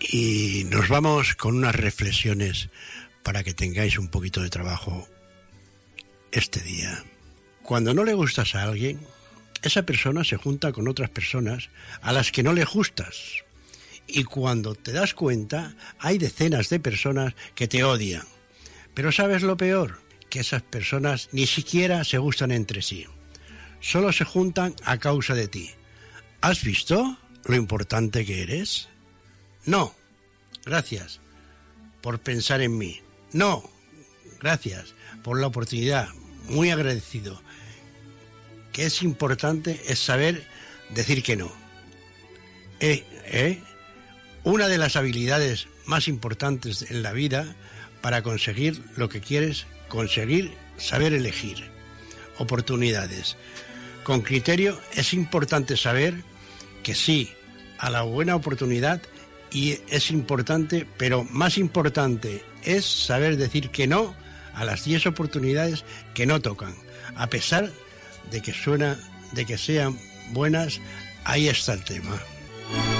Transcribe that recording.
Y nos vamos con unas reflexiones para que tengáis un poquito de trabajo este día. Cuando no le gustas a alguien, esa persona se junta con otras personas a las que no le gustas. Y cuando te das cuenta, hay decenas de personas que te odian. Pero ¿sabes lo peor? Que esas personas ni siquiera se gustan entre sí. Solo se juntan a causa de ti. ¿Has visto lo importante que eres? No, gracias por pensar en mí. No, gracias por la oportunidad. Muy agradecido. Que es importante es saber decir que no. Una de las habilidades más importantes en la vida para conseguir lo que quieres conseguir, saber elegir oportunidades. Con criterio es importante saber que sí a la buena oportunidad y es importante, pero más importante es saber decir que no a las 10 oportunidades que no tocan. A pesar de que sean buenas, ahí está el tema.